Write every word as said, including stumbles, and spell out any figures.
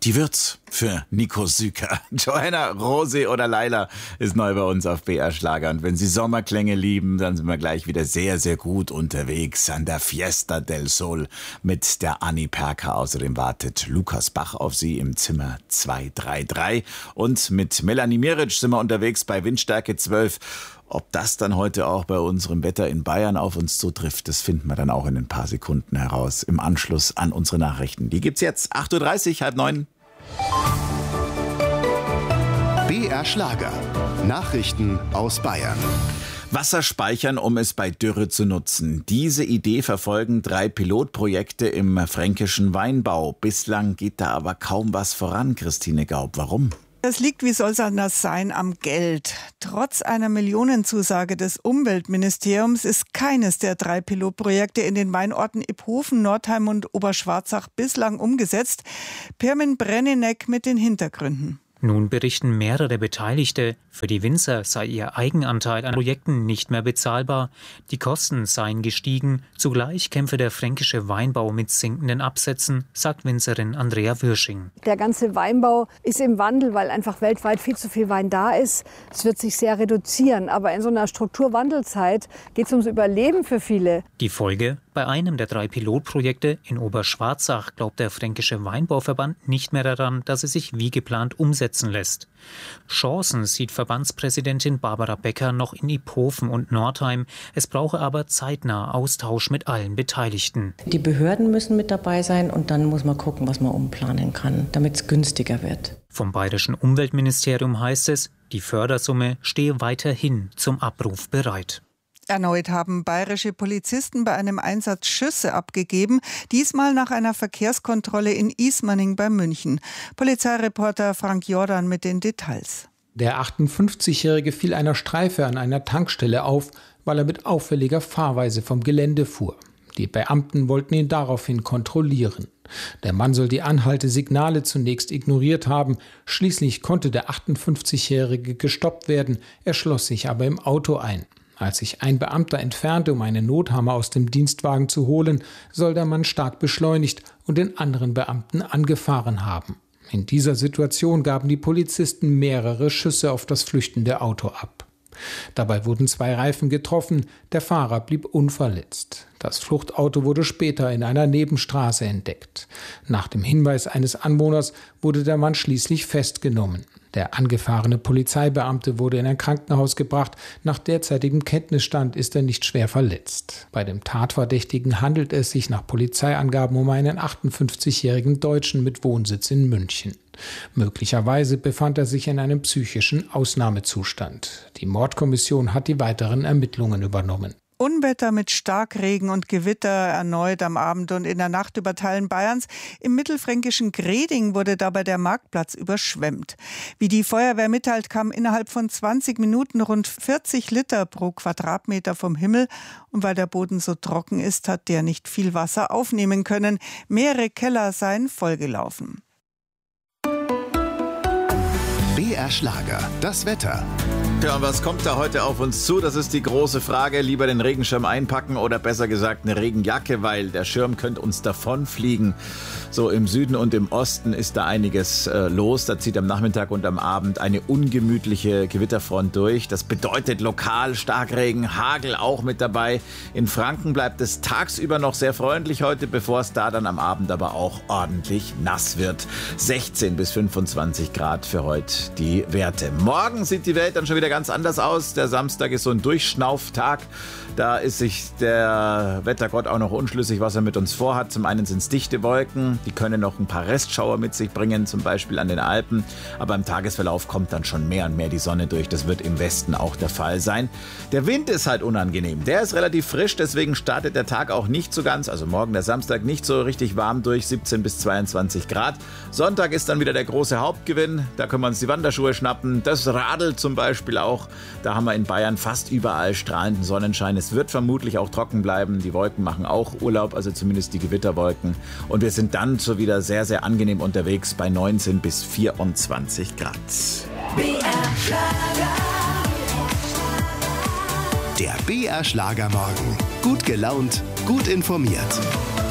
Die wird's für Nico Süker. Joanna, Rosi oder Laila ist neu bei uns auf B R Schlager. Und wenn Sie Sommerklänge lieben, dann sind wir gleich wieder sehr, sehr gut unterwegs an der Fiesta del Sol mit der Anni Perker. Außerdem wartet Lukas Bach auf Sie im Zimmer zwei drei drei. Und mit Melanie Miric sind wir unterwegs bei Windstärke zwölf. Ob das dann heute auch bei unserem Wetter in Bayern auf uns zutrifft, das finden wir dann auch in ein paar Sekunden heraus im Anschluss an unsere Nachrichten. Die gibt's jetzt acht Uhr dreißig, halb neun. B R Schlager. Nachrichten aus Bayern. Wasser speichern, um es bei Dürre zu nutzen. Diese Idee verfolgen drei Pilotprojekte im fränkischen Weinbau. Bislang geht da aber kaum was voran, Christine Gaub. Warum? Das liegt, wie soll es anders sein, am Geld. Trotz einer Millionenzusage des Umweltministeriums ist keines der drei Pilotprojekte in den Weinorten Iphofen, Nordheim und Oberschwarzach bislang umgesetzt. Pirmin Brenninek mit den Hintergründen. Nun berichten mehrere Beteiligte, für die Winzer sei ihr Eigenanteil an Projekten nicht mehr bezahlbar. Die Kosten seien gestiegen. Zugleich kämpfe der fränkische Weinbau mit sinkenden Absätzen, sagt Winzerin Andrea Würsching. Der ganze Weinbau ist im Wandel, weil einfach weltweit viel zu viel Wein da ist. Es wird sich sehr reduzieren. Aber in so einer Strukturwandelzeit geht es ums Überleben für viele. Die Folge? Bei einem der drei Pilotprojekte in Oberschwarzach glaubt der fränkische Weinbauverband nicht mehr daran, dass es sich wie geplant umsetzen lässt. Chancen sieht Verbandspräsidentin Barbara Becker noch in Iphofen und Nordheim. Es brauche aber zeitnah Austausch mit allen Beteiligten. Die Behörden müssen mit dabei sein und dann muss man gucken, was man umplanen kann, damit es günstiger wird. Vom bayerischen Umweltministerium heißt es, die Fördersumme stehe weiterhin zum Abruf bereit. Erneut haben bayerische Polizisten bei einem Einsatz Schüsse abgegeben, diesmal nach einer Verkehrskontrolle in Ismaning bei München. Polizeireporter Frank Jordan mit den Details. Der achtundfünfzigjährige fiel einer Streife an einer Tankstelle auf, weil er mit auffälliger Fahrweise vom Gelände fuhr. Die Beamten wollten ihn daraufhin kontrollieren. Der Mann soll die Anhaltesignale zunächst ignoriert haben. Schließlich konnte der achtundfünfzigjährige gestoppt werden, er schloss sich aber im Auto ein. Als sich ein Beamter entfernte, um einen Nothammer aus dem Dienstwagen zu holen, soll der Mann stark beschleunigt und den anderen Beamten angefahren haben. In dieser Situation gaben die Polizisten mehrere Schüsse auf das flüchtende Auto ab. Dabei wurden zwei Reifen getroffen, der Fahrer blieb unverletzt. Das Fluchtauto wurde später in einer Nebenstraße entdeckt. Nach dem Hinweis eines Anwohners wurde der Mann schließlich festgenommen. Der angefahrene Polizeibeamte wurde in ein Krankenhaus gebracht. Nach derzeitigem Kenntnisstand ist er nicht schwer verletzt. Bei dem Tatverdächtigen handelt es sich nach Polizeiangaben um einen achtundfünfzigjährigen Deutschen mit Wohnsitz in München. Möglicherweise befand er sich in einem psychischen Ausnahmezustand. Die Mordkommission hat die weiteren Ermittlungen übernommen. Unwetter mit Starkregen und Gewitter erneut am Abend und in der Nacht über Teilen Bayerns. Im mittelfränkischen Greding wurde dabei der Marktplatz überschwemmt. Wie die Feuerwehr mitteilt, kamen innerhalb von zwanzig Minuten rund vierzig Liter pro Quadratmeter vom Himmel. Und weil der Boden so trocken ist, hat der nicht viel Wasser aufnehmen können. Mehrere Keller seien vollgelaufen. B R Schlager, das Wetter. Ja, und was kommt da heute auf uns zu? Das ist die große Frage. Lieber den Regenschirm einpacken oder besser gesagt eine Regenjacke, weil der Schirm könnte uns davonfliegen. So im Süden und im Osten ist da einiges äh, los. Da zieht am Nachmittag und am Abend eine ungemütliche Gewitterfront durch. Das bedeutet lokal Starkregen, Hagel auch mit dabei. In Franken bleibt es tagsüber noch sehr freundlich heute, bevor es da dann am Abend aber auch ordentlich nass wird. sechzehn bis fünfundzwanzig Grad für heute die Werte. Morgen sieht die Welt dann schon wieder ganz anders aus. Der Samstag ist so ein Durchschnauftag. Da ist sich der Wettergott auch noch unschlüssig, was er mit uns vorhat. Zum einen sind es dichte Wolken, die können noch ein paar Restschauer mit sich bringen, zum Beispiel an den Alpen. Aber im Tagesverlauf kommt dann schon mehr und mehr die Sonne durch. Das wird im Westen auch der Fall sein. Der Wind ist halt unangenehm. Der ist relativ frisch, deswegen startet der Tag auch nicht so ganz, also morgen der Samstag, nicht so richtig warm durch, siebzehn bis zweiundzwanzig Grad. Sonntag ist dann wieder der große Hauptgewinn. Da können wir uns die Wanderschuhe schnappen. Das Radl zum Beispiel auch. Da haben wir in Bayern fast überall strahlenden Sonnenschein. Es wird vermutlich auch trocken bleiben. Die Wolken machen auch Urlaub, also zumindest die Gewitterwolken. Und wir sind dann so wieder sehr, sehr angenehm unterwegs bei neunzehn bis vierundzwanzig Grad. B R Schlager. Der B R Schlager Morgen. Gut gelaunt, gut informiert.